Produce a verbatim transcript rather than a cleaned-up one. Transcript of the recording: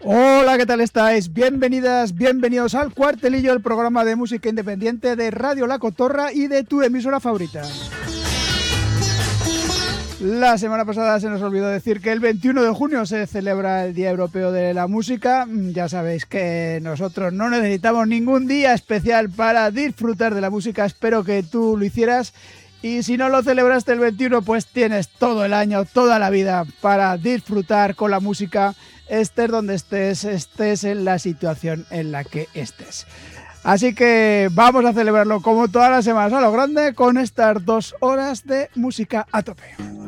Hola, ¿qué tal estáis? Bienvenidas, bienvenidos al Cuartelillo, el programa de música independiente de Radio La Cotorra y de tu emisora favorita. La semana pasada se nos olvidó decir que el veintiuno de junio se celebra el Día Europeo de la Música. Ya sabéis que nosotros no necesitamos ningún día especial para disfrutar de la música. Espero que tú lo hicieras. Y si no lo celebraste el veintiuno, pues tienes todo el año, toda la vida para disfrutar con la música, estés donde estés, estés en la situación en la que estés. Así que vamos a celebrarlo como todas las semanas a lo grande con estas dos horas de música a tope.